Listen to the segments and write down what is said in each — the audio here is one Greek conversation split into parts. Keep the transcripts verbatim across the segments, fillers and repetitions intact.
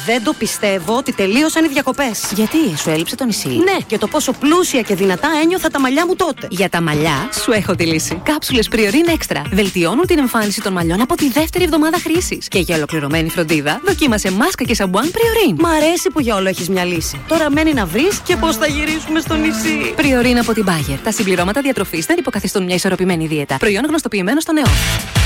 Δεν το πιστεύω ότι τελείωσαν οι διακοπές. Γιατί, σου έλειψε το νησί? Ναι, και το πόσο πλούσια και δυνατά ένιωθα τα μαλλιά μου τότε. Για τα μαλλιά, σου έχω τη λύση. Κάψουλες Priorin Extra βελτιώνουν την εμφάνιση των μαλλιών από τη δεύτερη εβδομάδα χρήσης. Και για ολοκληρωμένη φροντίδα, δοκίμασε μάσκα και σαμπουάν Priorin. Μ' αρέσει που για όλο έχεις μια λύση. Τώρα μένει να βρεις και πώς θα γυρίσουμε στο νησί. Priorin από την Bayer. Τα συμπληρώματα διατροφής δεν υποκαθιστούν μια ισορροπημένη δίαιτα. Προϊόν γνωστοποιημένο στον ΕΟ.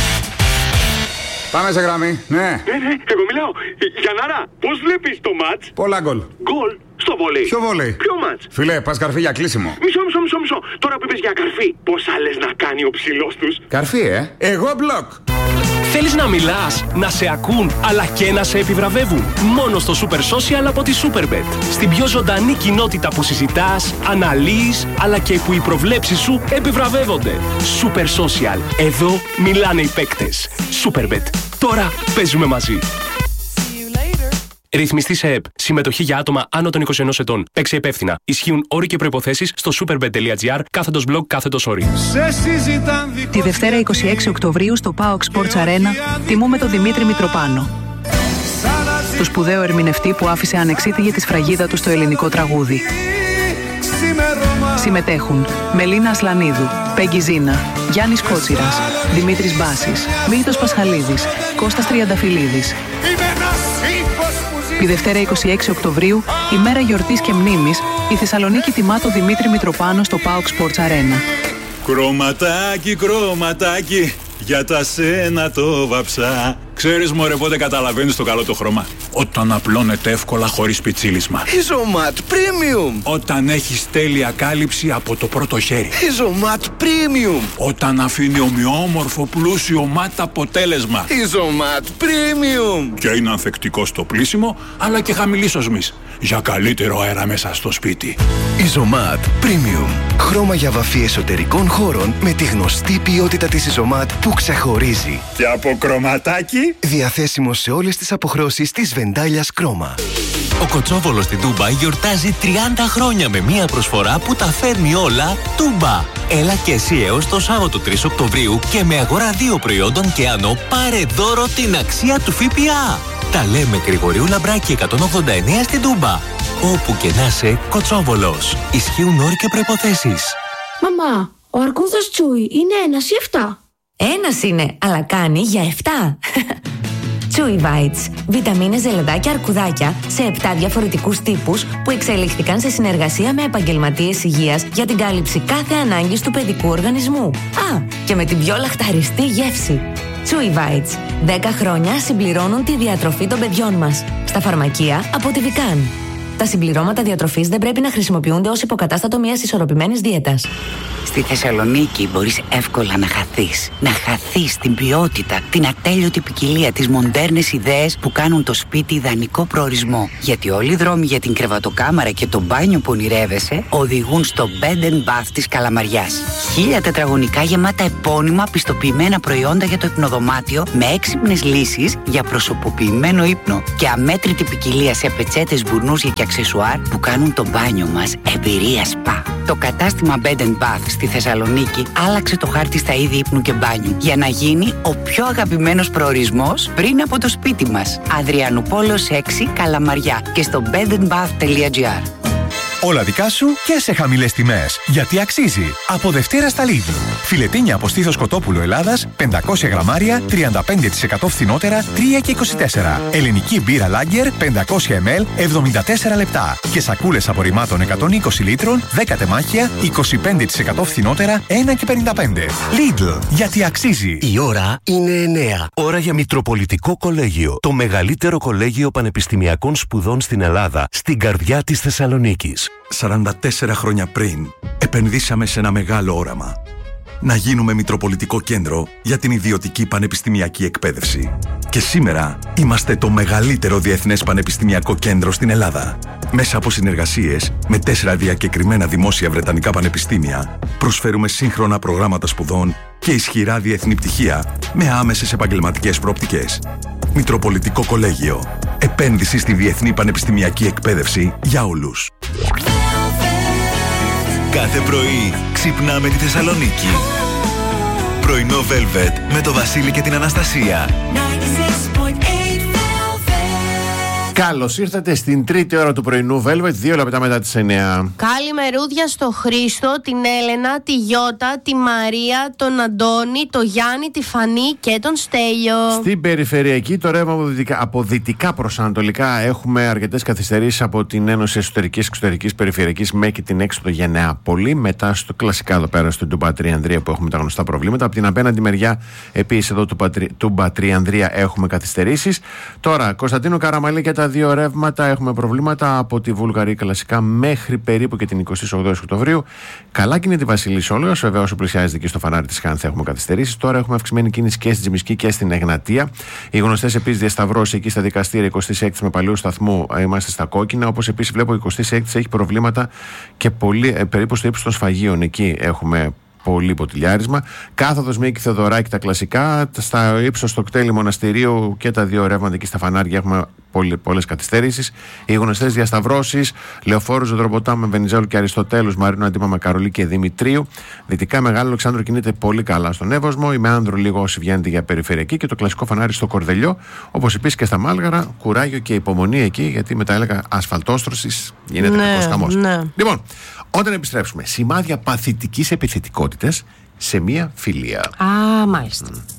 Πάμε σε γραμμή, ναι. Ναι, ναι, εγώ μιλάω. Γιαννάρα, πώς βλέπεις το μάτς? Πολλά γκολ. Γκολ στο βόλεϊ. Ποιο βόλεϊ? Ποιο μάτς? Φίλε, πας καρφί για κλείσιμο. Μισό, μισό, μισό, μισό. Τώρα που είπες για καρφί, πόσα λες να κάνει ο ψηλός τους? Καρφί, ε. Εγώ μπλοκ. Θέλεις να μιλάς, να σε ακούν, αλλά και να σε επιβραβεύουν? Μόνο στο Super Social από τη Superbet. Στην πιο ζωντανή κοινότητα που συζητάς, αναλύεις, αλλά και που οι προβλέψεις σου επιβραβεύονται. Super Social. Εδώ μιλάνε οι παίκτες. Superbet. Τώρα παίζουμε μαζί. Ρυθμιστή σε ΕΠ. Συμμετοχή για άτομα άνω των είκοσι ενός ετών. Παίξε υπεύθυνα. Ισχύουν όροι και προϋποθέσεις στο superbet.gr κάθετος blog κάθετος όροι. Τη Δευτέρα είκοσι έξι Οκτωβρίου στο πάοκ Sports Arena τιμούμε τον Δημήτρη Μητροπάνο. Το σπουδαίο ερμηνευτή που άφησε ανεξίτηλη τη σφραγίδα του στο ελληνικό τραγούδι. Συμμετέχουν Μελίνα Ασλανίδου, Πέγγι Ζίνα, Γιάννης Κότσιρας, Δημήτρης Μπάσης, Μύθος Πασχαλίδης, Κώστας Τριανταφυλλίδης. Τη Δευτέρα είκοσι έξι Οκτωβρίου, ημέρα γιορτής και μνήμης, η Θεσσαλονίκη τιμά τον Δημήτρη Μητροπάνο στο πάοκ Sports Arena. Κρωματάκι, κρωματάκι, για τα σένα το βαψά. Ξέρεις μωρέ πότε καταλαβαίνεις το καλό το χρώμα? Όταν απλώνεται εύκολα χωρίς πιτσίλισμα. Isomat Premium. Όταν έχεις τέλεια κάλυψη από το πρώτο χέρι. Isomat Premium. Όταν αφήνει ομοιόμορφο πλούσιο ματ αποτέλεσμα. Isomat Premium. Και είναι ανθεκτικό στο πλύσιμο, αλλά και χαμηλής οσμής. Για καλύτερο αέρα μέσα στο σπίτι. Isomat Premium. Χρώμα για βαφή εσωτερικών χώρων με τη γνωστή ποιότητα της Isomat που ξεχωρίζει. Και από κρωματάκι. Διαθέσιμο σε όλες τις αποχρώσεις της βεντάλιας Κρόμα. Ο Κοτσόβολος στην Τούμπα γιορτάζει τριάντα χρόνια με μια προσφορά που τα φέρνει όλα Τούμπα. Έλα και εσύ έως το Σάββατο τρεις Οκτωβρίου και με αγορά δύο προϊόντων και άνω πάρε δώρο την αξία του ΦΠΑ. Τα λέμε Γρηγορίου Λαμπράκη εκατόν ογδόντα εννέα στην Τούμπα. Όπου και να είσαι, Κοτσόβολος. Ισχύουν όροι και προϋποθέσεις. Μαμά, ο αρκούδας Τσούι είναι ένας ή εφτά? Ένας είναι, αλλά κάνει για εφτά. Chewy Bites. Βιταμίνες, ζελεδάκια, αρκουδάκια σε επτά διαφορετικούς τύπους που εξελίχθηκαν σε συνεργασία με επαγγελματίες υγείας για την κάλυψη κάθε ανάγκης του παιδικού οργανισμού. Α, και με την πιο λαχταριστή γεύση. Chewy Bites. δέκα χρόνια συμπληρώνουν τη διατροφή των παιδιών μας. Στα φαρμακεία από τη Vican. Τα συμπληρώματα διατροφής δεν πρέπει να χρησιμοποιούνται ως υποκατάστατο μιας ισορροπημένης δίαιτας. Στη Θεσσαλονίκη μπορείς εύκολα να χαθείς. Να χαθείς την ποιότητα, την ατέλειωτη ποικιλία, τις μοντέρνες ιδέες που κάνουν το σπίτι ιδανικό προορισμό. Γιατί όλοι οι δρόμοι για την κρεβατοκάμαρα και το μπάνιο που ονειρεύεσαι οδηγούν στο Bed and Bath της Καλαμαριάς. Χίλια τετραγωνικά γεμάτα επώνυμα πιστοποιημένα προϊόντα για το υπνοδωμάτιο με έξυπνες λύσεις για προσωποποιημένο ύπνο και αμέτρητη ποικιλία σε πετσέτες, μπουρνούζια και αξεσουάρ που κάνουν το μπάνιο μας εμπειρία σπα. Το κατάστημα Bed and Bath στη Θεσσαλονίκη άλλαξε το χάρτη στα είδη ύπνου και μπάνιου για να γίνει ο πιο αγαπημένος προορισμός πριν από το σπίτι μας. Αδριανουπόλεως έξι Καλαμαριά και στο bed and bath τελεία gr. Όλα δικά σου και σε χαμηλές τιμές. Γιατί αξίζει. Από Δευτέρα στα Lidl. Φιλετίνια από στήθος κοτόπουλο Ελλάδας, πεντακόσια γραμμάρια, τριάντα πέντε τοις εκατό φθηνότερα, τρία και είκοσι τέσσερα. Ελληνική μπύρα Lager, πεντακόσια μιλιλίτρα, εβδομήντα τέσσερα λεπτά. Και σακούλες απορριμμάτων εκατόν είκοσι λίτρων, δέκα τεμάχια, είκοσι πέντε τοις εκατό φθηνότερα, ένα και πενήντα πέντε. Lidl. Γιατί αξίζει. Η ώρα είναι εννέα. Ώρα για Μητροπολιτικό Κολέγιο. Το μεγαλύτερο κολέγιο πανεπιστημιακών σπουδών στην Ελλάδα, στην καρδιά της Θεσσαλονίκης. σαράντα τέσσερα χρόνια πριν, επενδύσαμε σε ένα μεγάλο όραμα. Να γίνουμε Μητροπολιτικό Κέντρο για την ιδιωτική πανεπιστημιακή εκπαίδευση. Και σήμερα είμαστε το μεγαλύτερο διεθνές πανεπιστημιακό κέντρο στην Ελλάδα. Μέσα από συνεργασίες με τέσσερα διακεκριμένα δημόσια βρετανικά πανεπιστήμια, προσφέρουμε σύγχρονα προγράμματα σπουδών και ισχυρά διεθνή πτυχία με άμεσες επαγγελματικές προοπτικές. Μητροπολιτικό Κολέγιο. Επένδυση στη διεθνή πανεπιστημιακή εκπαίδευση για όλους. Κάθε πρωί ξυπνάμε τη Θεσσαλονίκη. Πρωινό Velvet με το Βασίλη και την Αναστασία. Καλώς ήρθατε στην τρίτη ώρα του πρωινού Velvet, δύο λεπτά μετά τις εννιά. Καλημερούδια στο Χρήστο, την Έλενα, τη Γιώτα, τη Μαρία, τον Αντώνη, το Γιάννη, τη Φανή και τον Στέλιο. Στην περιφερειακή, το ρεύμα από δυτικά, από δυτικά προς ανατολικά, έχουμε αρκετές καθυστερήσεις από την Ένωση Εσωτερικής Εξωτερικής Περιφερειακής μέχρι την έξοδο Γεννεάπολη. Μετά στο κλασικά εδώ πέρα στο Τούμπα Τριανδρία που έχουμε τα γνωστά προβλήματα. Από την απέναντι μεριά, επίσης εδώ του Τούμπα Τριανδρία έχουμε καθυστερήσεις. Τώρα, Κωνσταντίνο Καραμαλή και τα δύο ρεύματα έχουμε προβλήματα από τη Βουλγαρία κλασικά μέχρι περίπου και την εικοστή ογδόη Οκτωβρίου. Καλά κινείται η Βασιλής Όλγας, βέβαια όσο πλησιάζεται εκεί στο φανάρι της Χάνθ έχουμε καθυστερήσεις. Τώρα έχουμε αυξημένη κίνηση και στην Τζιμισκή και στην Εγνατία. Οι γνωστές επίσης διασταυρώσεις εκεί στα δικαστήρια εικοστή έκτη με παλαιού σταθμού είμαστε στα κόκκινα. Όπως επίσης βλέπω η εικοστή έκτη έχει προβλήματα και πολύ, ε, περίπου στο ύψος των σφαγείων. Εκεί έχουμε πολύ ποτηλιάρισμα. Κάθοδος Μίκη Θεοδωράκη τα κλασικά. Στα ύψος στο κτέλι Μοναστηρίου και τα δύο ρεύματα εκεί στα φανάρια έχουμε πολλές καθυστερήσεις. Οι γνωστές διασταυρώσεις Λεωφόρου Ζωδροποτά με Βενιζέλου και Αριστοτέλους, Μαρίνο Αντίμα με Καρολί και Δημητρίου. Δυτικά Μεγάλο Αλεξάνδρου κινείται πολύ καλά στον Εύωσμο. Η Μεάνδρου λίγο όσοι βγαίνετε για περιφερειακή και το κλασικό φανάρι στο Κορδελιό. Όπως επίσης και στα Μάλγαρα, κουράγιο και υπομονή εκεί, γιατί με τα έλεγα ασφαλτόστρωσης γίνεται ναι, κακός χαμός. Ναι. Λοιπόν, όταν επιστρέψουμε, σημάδια παθητικής επιθετικότητας σε μία φιλία. Α, μάλιστα. Mm.